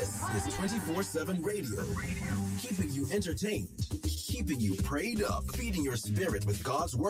This is 24/7 radio, keeping you entertained, keeping you prayed up, feeding your spirit with God's word.